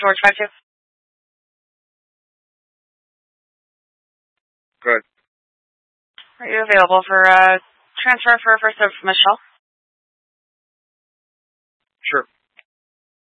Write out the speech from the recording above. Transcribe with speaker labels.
Speaker 1: George 52.
Speaker 2: Good.
Speaker 1: Are you available for transfer for First of Michelle?